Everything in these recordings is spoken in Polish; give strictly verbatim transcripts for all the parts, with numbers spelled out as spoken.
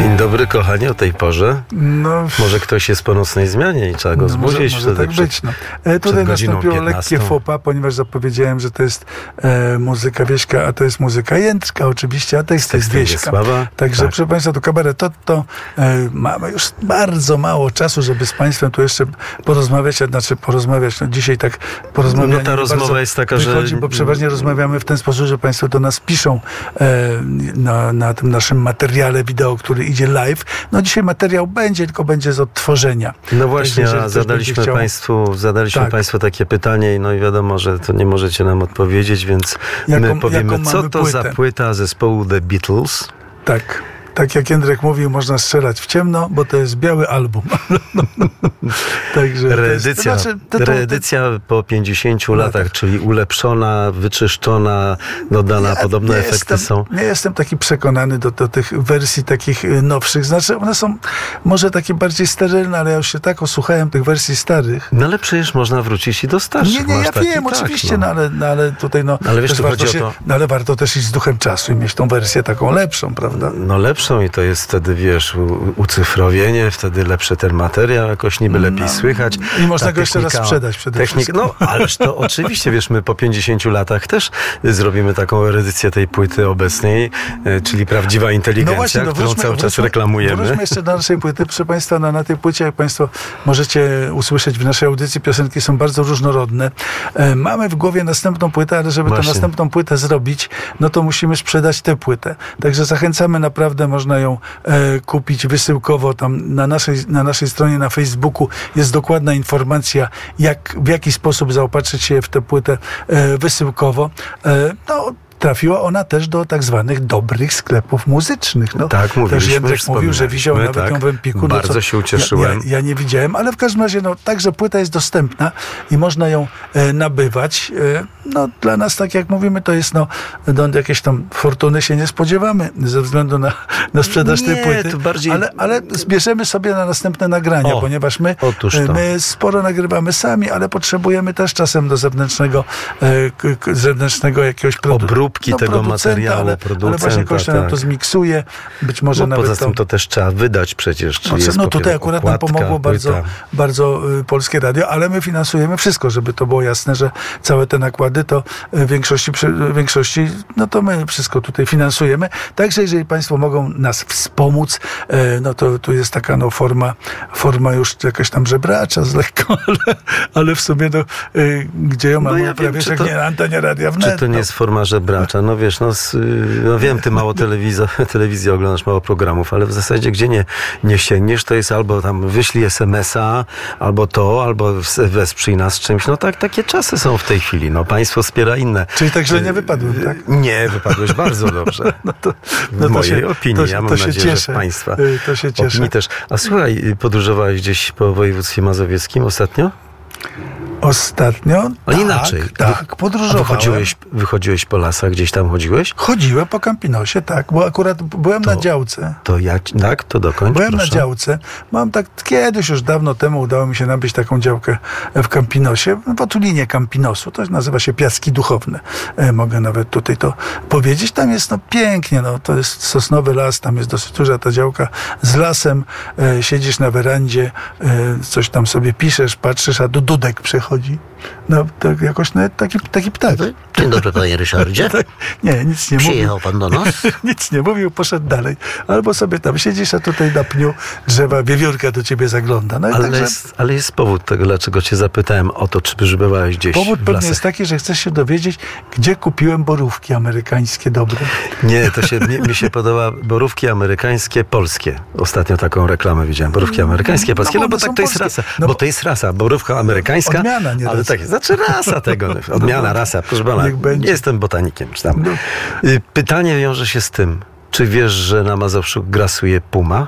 Dzień dobry, kochani, o tej porze. No, może ktoś jest po nocnej zmianie i trzeba go no, zbudzić. Może, może tak przed, być. No. E, tutaj nastąpiło lekkie faux pas, ponieważ zapowiedziałem, że to jest e, muzyka Wieśka, a to jest muzyka Jędrka oczywiście, a tekst jest Wieśka. Także, tak. Proszę Państwa, to kabaret to, to e, mamy już bardzo mało czasu, żeby z Państwem tu jeszcze porozmawiać, znaczy porozmawiać, no dzisiaj tak porozmawiać. No ta rozmowa jest taka, wychodzi, że... bo przeważnie rozmawiamy w ten sposób, że Państwo do nas piszą e, na, na tym naszym materiale wideo, który idzie live. No dzisiaj materiał będzie, tylko będzie z odtworzenia. No właśnie, a zadaliśmy chciał... Państwu, zadaliśmy tak. Państwu takie pytanie i no i wiadomo, że to nie możecie nam odpowiedzieć, więc jaką, my powiemy, co to płytę? Za płyta zespołu The Beatles. Tak. Tak jak Jędrek mówił, można strzelać w ciemno, bo to jest biały album. Także reedycja, to jest, to znaczy, reedycja po pięćdziesięciu no latach, tak. Czyli ulepszona, wyczyszczona, dodana, ja podobne efekty jestem, są. Nie jestem taki przekonany do, do tych wersji takich nowszych. Znaczy one są może takie bardziej sterylne, ale ja już się tak osłuchałem tych wersji starych. No ale przecież można wrócić i do starszych. Nie, nie, ja taki, wiem, tak, oczywiście, no. No, ale, no, ale tutaj no, ale wiesz, warto chodzi się, o to... no ale warto też iść z duchem czasu i mieć tą wersję taką lepszą, prawda? No lepszą i to jest wtedy, wiesz, u, ucyfrowienie, wtedy lepszy ten materiał, jakoś niby lepiej no. słychać. I można Ta go jeszcze raz sprzedać przede technik, wszystkim. No, ależ to oczywiście, wiesz, my po pięćdziesięciu latach też zrobimy taką edycję tej płyty obecnej, czyli prawdziwa inteligencja, no właśnie, no, którą wróćmy, cały czas wróćmy, reklamujemy. Wróćmy jeszcze do naszej płyty. Proszę Państwa, no, na tej płycie, jak Państwo możecie usłyszeć w naszej audycji, piosenki są bardzo różnorodne. E, mamy w głowie następną płytę, ale żeby tę następną płytę zrobić, no to musimy sprzedać tę płytę. Także zachęcamy, naprawdę można ją e, kupić wysyłkowo. Tam na naszej, na naszej stronie na Facebooku jest dokładna informacja, jak, w jaki sposób zaopatrzyć się w tę płytę e, wysyłkowo. E, no, trafiła ona też do tak zwanych dobrych sklepów muzycznych. No, tak, mówiliśmy, też Jędrek mówił, że widział nawet tak, ją w Empiku. Bardzo no, co, się ucieszyłem. Ja, ja, ja nie widziałem, ale w każdym razie no, także płyta jest dostępna i można ją e, nabywać. E, no, dla nas, tak jak mówimy, to jest no, no, jakieś tam fortuny się nie spodziewamy ze względu na, na sprzedaż nie, tej płyty. To bardziej... ale, ale zbierzemy sobie na następne nagrania, o, ponieważ my, my sporo nagrywamy sami, ale potrzebujemy też czasem do zewnętrznego, e, k, zewnętrznego jakiegoś produktu. No, tego materiału, ale, producenta. Ale właśnie ktoś tak. nam to zmiksuje. Być może no, nawet poza tym to... to też trzeba wydać przecież. No, jest no tutaj akurat okładka, nam pomogło bardzo, bardzo y, Polskie Radio, ale my finansujemy wszystko, żeby to było jasne, że całe te nakłady to w większości, w większości no to my wszystko tutaj finansujemy. Także jeżeli Państwo mogą nas wspomóc, y, no to tu jest taka no, forma, forma już jakaś tam żebracza z lekko, ale, ale w sumie no, y, gdzie ją mamy no ja prawie, że nie na antenie Radia Wnet. Czy to nie no. jest forma żebracza? No wiesz, no, no wiem, ty mało telewizor, telewizję oglądasz, mało programów, ale w zasadzie gdzie nie, nie sięgniesz, to jest albo tam wyślij es em es a, albo to, albo wesprzyj nas czymś. No tak, takie czasy są w tej chwili. No państwo wspiera inne. Czyli tak źle nie wypadłem, tak? Nie, wypadłeś bardzo dobrze. No to, no w mojej się, opinii. To, ja mam to nadzieję, cieszę. że w Państwa to się cieszę. opinii też. A słuchaj, podróżowałeś gdzieś po województwie mazowieckim ostatnio? Ostatnio? A tak, inaczej. Tak, podróżowałem. Wychodziłeś, wychodziłeś po lasach, gdzieś tam chodziłeś? Chodziłem po Campinosie, tak, bo akurat byłem to, na działce. To ja, tak? To dokończ, Byłem proszę. na działce. Mam tak, kiedyś już dawno temu udało mi się nabyć taką działkę w Campinosie, w otulinie Campinosu. To nazywa się Piaski Duchowne. E, mogę nawet tutaj to powiedzieć. Tam jest no pięknie, no, to jest sosnowy las, tam jest dosyć duża ta działka z lasem. E, siedzisz na werandzie, e, coś tam sobie piszesz, patrzysz, a do dudek przechodzi. No, tak jakoś no, taki, taki ptak. Dzień dobry, panie Ryszardzie. Nie, nic nie mówił. Przyjechał pan do nas? Nic nie mówił, poszedł dalej. Albo sobie tam siedzisz, a tutaj na pniu drzewa wiewiórka do ciebie zagląda. No ale, także... jest, ale jest powód tego, dlaczego cię zapytałem o to, czy przybywałeś gdzieś Powód w pewnie lasach. jest taki, że chcesz się dowiedzieć, gdzie kupiłem borówki amerykańskie dobre. Nie, to się, mi, mi się podoba borówki amerykańskie, polskie. Ostatnio taką reklamę widziałem. Borówki amerykańskie, polskie, no bo, no, bo tak to jest rasa. No bo to jest rasa, borówka amerykańska. Odmiana, nie ale rasa. tak, znaczy rasa tego. Odmiana, no, rasa. Proszę pana, nie jestem botanikiem. Czy tam. No. Pytanie wiąże się z tym, czy wiesz, że na Mazowszu grasuje puma?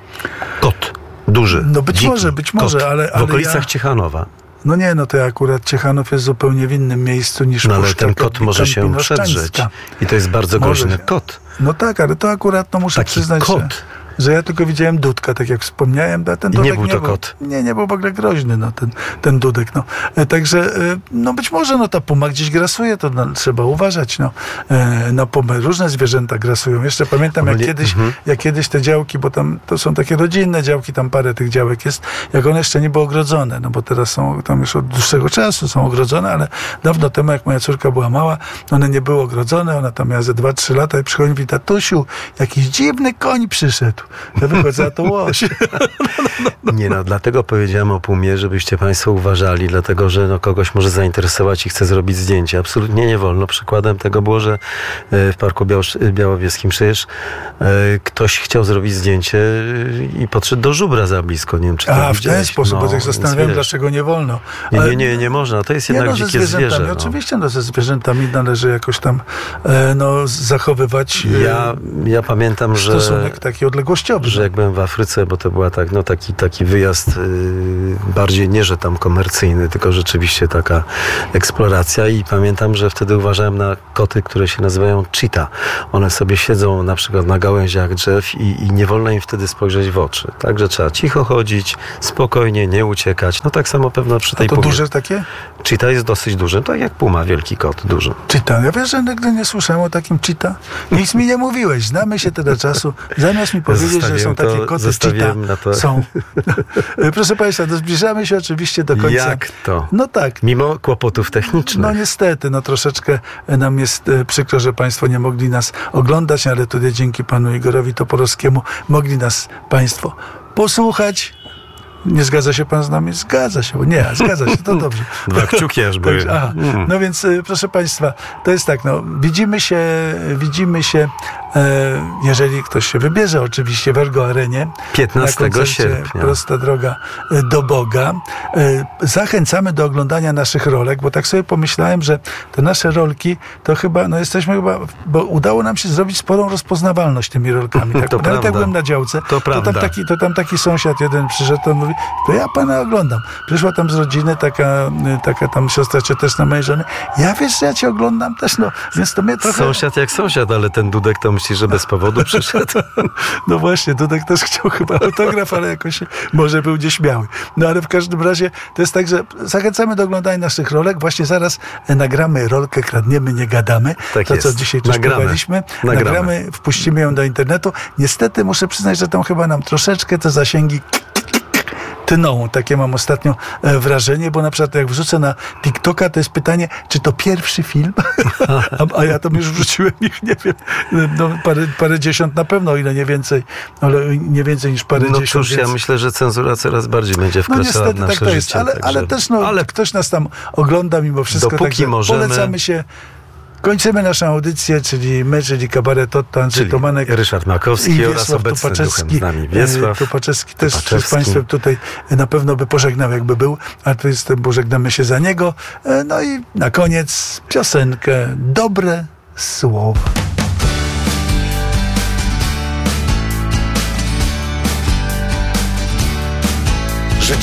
Kot. Duży. No być dziki, może, być może, kot, ale, ale w okolicach ja... Ciechanowa. No nie, no to akurat Ciechanów jest zupełnie w innym miejscu niż no, ale Puszcza ten kot może się przedrzeć. I to jest bardzo groźny kot. No tak, ale to akurat, no muszę Taki przyznać, kot. że... że ja tylko widziałem Dudka, tak jak wspomniałem. A ten I nie Dudek był to nie był, kot. Nie, nie był w ogóle groźny, no, ten, ten Dudek. No. E, Także, e, no być może no, ta puma gdzieś grasuje, to no, trzeba uważać. No. E, Na pumę różne zwierzęta grasują. Jeszcze pamiętam, jak Ogólnie- kiedyś, mhm. jak kiedyś te działki, bo tam to są takie rodzinne działki, tam parę tych działek jest, jak one jeszcze nie były ogrodzone, no bo teraz są tam już od dłuższego czasu są ogrodzone, ale dawno temu, jak moja córka była mała, one nie były ogrodzone, ona tam miała ze dwa trzy lata i przychodzi i mówi: tatusiu, jakiś dziwny koń przyszedł. Ja wychodzę, a to łoś. Nie no, dlatego powiedziałem o pumie, żebyście państwo uważali, dlatego że no, kogoś może zainteresować i chce zrobić zdjęcie. Absolutnie nie wolno. Przykładem tego było, że e, w Parku Białosz- Białowieskim przecież e, ktoś chciał zrobić zdjęcie e, i podszedł do żubra za blisko. Nie wiem, czy to A, w ten widziałeś. sposób, No, bo tak więc zastanawiałem, wiesz. dlaczego nie wolno. Nie, Ale- nie, nie, nie można. To jest Nie, jednak no, ze dzikie zwierzętami, zwierzę. No. oczywiście, no, ze zwierzętami należy jakoś tam e, no, zachowywać e, Ja, ja pamiętam, że... stosunek taki odległościowy. że jak byłem w Afryce, bo to była tak, no taki, taki wyjazd yy, bardziej nie, że tam komercyjny, tylko rzeczywiście taka eksploracja i pamiętam, że wtedy uważałem na koty, które się nazywają cheetah. One sobie siedzą na przykład na gałęziach drzew i, i nie wolno im wtedy spojrzeć w oczy. Także trzeba cicho chodzić, spokojnie, nie uciekać. No tak samo pewno przy A tej to pumie. duże takie? Cheetah jest dosyć duży, tak jak puma, wielki kot, duży. Cheetah. Ja wiesz, że nigdy nie słyszałem o takim cheetah. Nic mi nie mówiłeś. Znamy się tyle czasu. Zamiast mi powiedzieć, że są Zostawiłem takie to- koty zostawiłem cheetah. na to. Są. Proszę Państwa, no zbliżamy się oczywiście do końca. Jak to? No tak. Mimo kłopotów technicznych. No niestety, no troszeczkę nam jest e, przykro, że Państwo nie mogli nas oglądać, ale tutaj dzięki Panu Igorowi Toporowskiemu mogli nas Państwo posłuchać. Nie zgadza się Pan z nami? Zgadza się. Nie, zgadza się, to dobrze. Dwa kciuki aż były. Także, aha. Mm. No więc y, proszę Państwa, to jest tak, no widzimy się, widzimy się, e, jeżeli ktoś się wybierze oczywiście w Ergo Arenie. piętnastego na koncercie sierpnia. Prosta droga e, do Boga. E, zachęcamy do oglądania naszych rolek, bo tak sobie pomyślałem, że te nasze rolki to chyba, no jesteśmy chyba, bo udało nam się zrobić sporą rozpoznawalność tymi rolkami. Tak? To Nawet jak prawda. byłem na działce, To prawda. tam taki, to tam taki sąsiad jeden przyszedł, to mówi: to ja Pana oglądam. Przyszła tam z rodziny taka, taka tam siostra cioteczna mojej żony. Ja wiesz, że ja Cię oglądam też, no. Więc to mnie trochę... Sąsiad jak sąsiad, ale ten Dudek to myśli, że bez powodu przyszedł. No właśnie, Dudek też chciał chyba autograf, ale jakoś może był nieśmiały. No ale w każdym razie to jest tak, że zachęcamy do oglądania naszych rolek. Właśnie zaraz nagramy rolkę Kradniemy, nie gadamy. Tak to, co jest. dzisiaj też Nagramy. próbowaliśmy. Nagramy. Nagramy, wpuścimy ją do internetu. Niestety muszę przyznać, że tam chyba nam troszeczkę te zasięgi tną. Takie mam ostatnio e, wrażenie, bo na przykład jak wrzucę na TikToka, to jest pytanie, czy to pierwszy film? a, a ja tam już wrzuciłem ich, nie wiem, no, parę, parę dziesiąt na pewno, o ile nie więcej, ale nie więcej niż parę No dziesiąt. cóż, ja więc... myślę, że cenzura coraz bardziej będzie No wkraczała niestety w nasze tak to jest, życie. ale, także- ale też no, ale ktoś nas tam ogląda mimo wszystko, Dopóki także możemy. polecamy się. Kończymy naszą audycję, czyli my, czyli Kabaret Otto, Andrzej Czyli Tomanek Ryszard Makowski i oraz Wiesław obecny duchem Tupaczewski. z nami Wiesław Tupaczewski też Tupaczewski. z Państwem tutaj na pewno by pożegnał, jakby był, a to jest, bo żegnamy się za niego. No i na koniec piosenkę Dobre Słowa.